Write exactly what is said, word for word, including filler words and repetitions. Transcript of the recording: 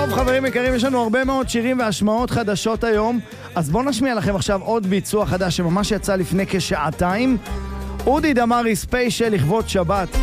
טוב, חברים יקרים, יש לנו הרבה מאוד שירים והשמעות חדשות היום, אז בואו נשמיע לכם עכשיו עוד ביצוע חדש שממש יצא לפני כשעתיים. אודי דמרי ספיישל לכבוד שבת.